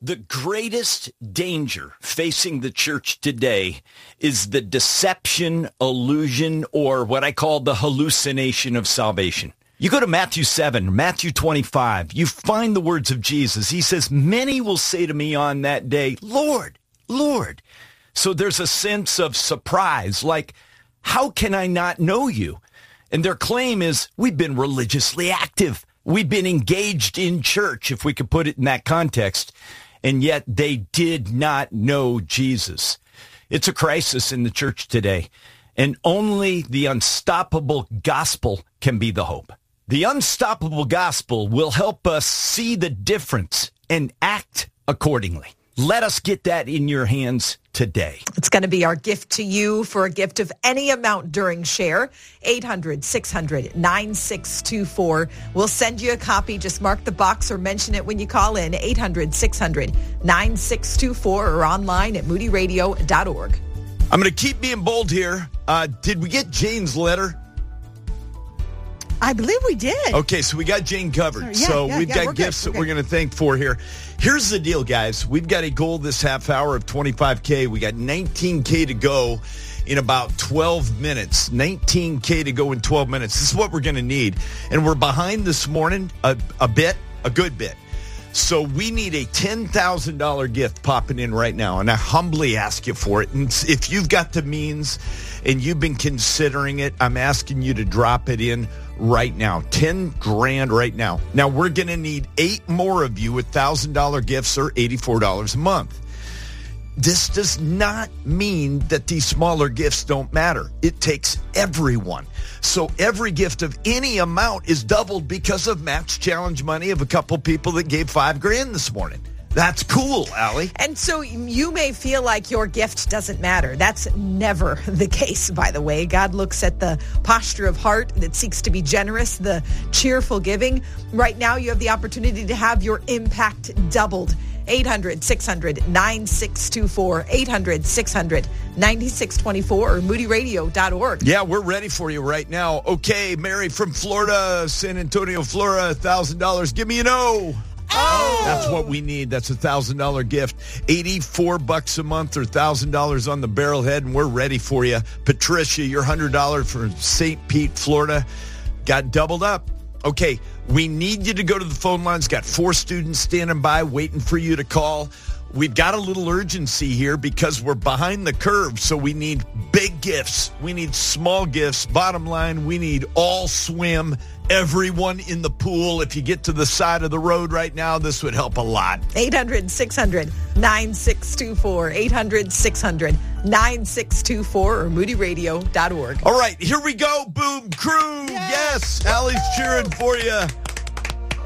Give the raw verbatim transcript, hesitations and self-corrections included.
The greatest danger facing the church today is the deception, illusion, or what I call the hallucination of salvation. You go to Matthew seven, Matthew twenty-five, you find the words of Jesus. He says, many will say to me on that day, Lord, Lord. So there's a sense of surprise, like, how can I not know you? And their claim is, we've been religiously active. We've been engaged in church, if we could put it in that context. And yet they did not know Jesus. It's a crisis in the church today. And only the unstoppable gospel can be the hope. The unstoppable gospel will help us see the difference and act accordingly. Let us get that in your hands today. It's going to be our gift to you for a gift of any amount during Share. eight hundred, six hundred, nine six two four. We'll send you a copy. Just mark the box or mention it when you call in. eight hundred, six hundred, nine six two four or online at moody radio dot org. I'm going to keep being bold here. Uh, did we get Jane's letter? I believe we did. Okay, so we got Jane covered. Yeah, so yeah, we've yeah, got gifts that we're going to thank for here. Here's the deal, guys. We've got a goal this half hour of twenty-five K. We got nineteen K to go in about twelve minutes. nineteen K to go in twelve minutes. This is what we're going to need. And we're behind this morning a, a bit, a good bit. So we need a ten thousand dollars gift popping in right now. And I humbly ask you for it. And if you've got the means and you've been considering it, I'm asking you to drop it in right now. ten grand right now. Now, we're going to need eight more of you with one thousand dollars gifts or eighty-four dollars a month. This does not mean that these smaller gifts don't matter. It takes everyone. So every gift of any amount is doubled because of Matt's challenge money of a couple people that gave five grand this morning. That's cool, Allie. And so you may feel like your gift doesn't matter. That's never the case, by the way. God looks at the posture of heart that seeks to be generous, the cheerful giving. Right now, you have the opportunity to have your impact doubled. eight hundred, six hundred, nine six two four, eight hundred, six hundred, nine six two four or moody radio dot org. Yeah, we're ready for you right now. Okay, Mary from Florida, San Antonio, Florida, one thousand dollars. Give me an O. Oh! That's what we need. That's a one thousand dollars gift. eighty-four bucks a month or one thousand dollars on the barrelhead, and we're ready for you. Patricia, your one hundred dollars for Saint Pete, Florida, got doubled up. Okay, we need you to go to the phone lines. Got four students standing by waiting for you to call. We've got a little urgency here because we're behind the curve, so we need big gifts. We need small gifts. Bottom line, we need all swim, everyone in the pool. If you get to the side of the road right now, this would help a lot. eight hundred, six hundred, nine six two four, eight hundred, six hundred, nine six two four or moody radio dot org. All right, here we go. Boom, crew. Yes, Allie's cheering for you.